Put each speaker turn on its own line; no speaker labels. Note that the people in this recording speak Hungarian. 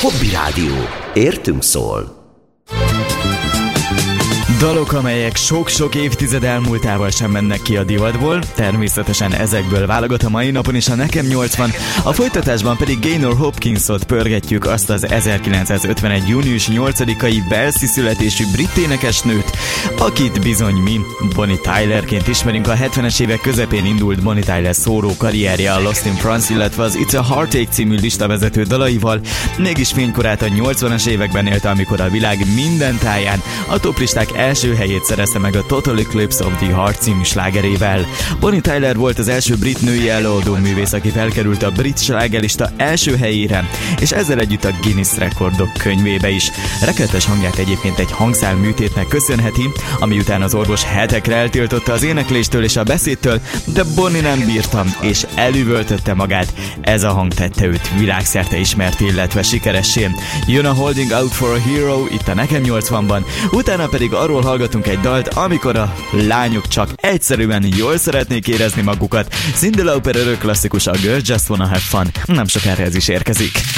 Hobby Rádió. Értünk szól.
Dalok, amelyek sok-sok évtized elmúltával sem mennek ki a divatból, természetesen ezekből válogat a mai napon is a Nekem 80, a folytatásban pedig Gaynor Hopkinsot pörgetjük, azt az 1951. június 8-ai Walesi születésű brit énekesnőt, akit bizony mi Bonnie Tylerként ismerünk. A 70-es évek közepén indult Bonnie Tyler szóló karrierje a Lost in France, illetve az It's a Heartache című listavezető dalaival, mégis fénykorát a 80-as években élte, amikor a világ minden táján a toplisták első helyét szerezte meg a Total Eclipse of the Heart című slágerével. Bonnie Tyler volt az első brit női előadó művész, aki felkerült a brit slágerlista első helyére, és ezzel együtt a Guinness rekordok könyvébe is. Rekordos hangját egyébként egy hangszál műtétnek köszönheti, ami után az orvos hetekre eltiltotta az énekléstől és a beszédtől, de Bonnie nem bírta, és elüvöltötte magát. Ez a hang tette őt világszerte ismert, illetve sikeressé. Jön a Holding Out for a Hero itt a Nekem 80-ban, utána pedig arról hallgatunk egy dalt, amikor a lányok csak egyszerűen jól szeretnék érezni magukat. Cyndi Lauper örök klasszikus, a Girls Just Wanna Have Fun. Nem sokára ez is érkezik.